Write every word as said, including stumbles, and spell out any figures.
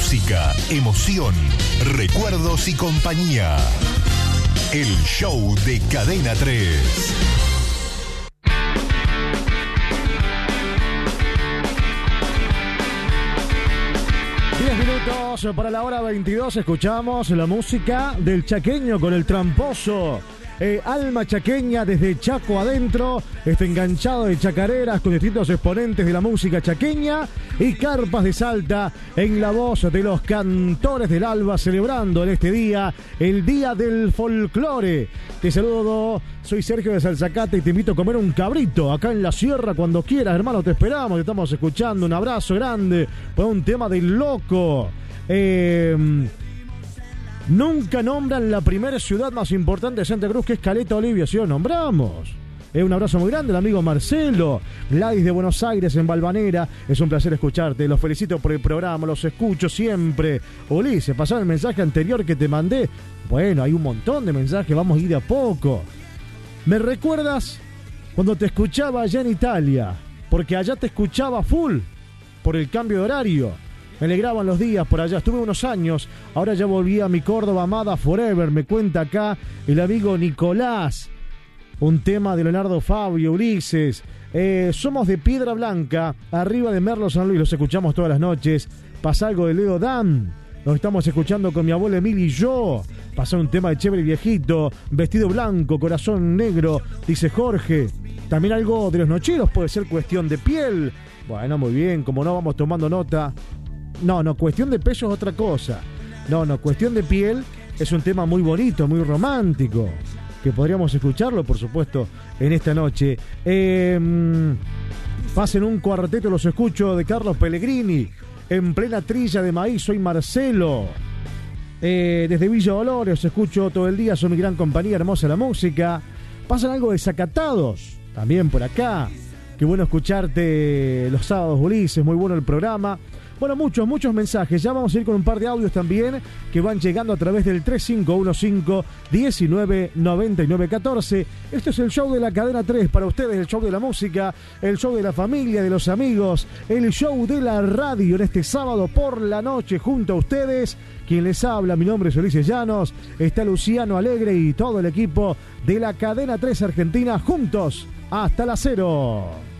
Música, emoción, recuerdos y compañía. El show de Cadena tres. diez minutos para la hora veintidós. Escuchamos la música del chaqueño con el tramposo. Eh, alma chaqueña desde Chaco adentro, este enganchado de chacareras con distintos exponentes de la música chaqueña y carpas de Salta en la voz de los cantores del alba, celebrando en este día el Día del Folclore. Te saludo, soy Sergio de Salzacate y te invito a comer un cabrito acá en la sierra cuando quieras, hermano, te esperamos, te estamos escuchando. Un abrazo grande por un tema del loco. Eh... Nunca nombran la primera ciudad más importante de Santa Cruz, que es Caleta Olivia, si lo nombramos. Eh, un abrazo muy grande, el amigo Marcelo. Gladys de Buenos Aires, en Valvanera. Es un placer escucharte, los felicito por el programa, los escucho siempre. Ulises, pasar el mensaje anterior que te mandé. Bueno, hay un montón de mensajes, vamos a ir de a poco. ¿Me recuerdas cuando te escuchaba allá en Italia? Porque allá te escuchaba full por el cambio de horario. Me alegraban los días por allá, estuve unos años, ahora ya volví a mi Córdoba amada forever, me cuenta acá el amigo Nicolás. Un tema de Leonardo Fabio, Ulises. Eh, somos de Piedra Blanca, arriba de Merlo San Luis, los escuchamos todas las noches. Pasa algo de Leo Dan, nos estamos escuchando con mi abuela Emilia y yo. Pasa un tema de Chévere Viejito, Vestido Blanco, Corazón Negro, dice Jorge. También algo de Los Nocheros, puede ser Cuestión de Piel. Bueno, muy bien, como no, vamos tomando nota. No, no, Cuestión de Peso es otra cosa. No, no, Cuestión de Piel es un tema muy bonito, muy romántico, que podríamos escucharlo, por supuesto, en esta noche. Eh, pasen un cuarteto, los escucho, de Carlos Pellegrini. En plena trilla de maíz, soy Marcelo. Eh, desde Villa Dolores, os escucho todo el día, son mi gran compañía, hermosa la música. Pasan algo de Zacatados, también por acá. Qué bueno escucharte los sábados, Ulises, muy bueno el programa. Bueno, muchos, muchos mensajes. Ya vamos a ir con un par de audios también que van llegando a través del tres cinco uno cinco, uno nueve nueve nueve uno cuatro. Este es el show de la Cadena tres para ustedes, el show de la música, el show de la familia, de los amigos, el show de la radio en este sábado por la noche junto a ustedes. Quien les habla, mi nombre es Ulises Llanos, está Luciano Alegre y todo el equipo de la Cadena tres Argentina juntos hasta las cero.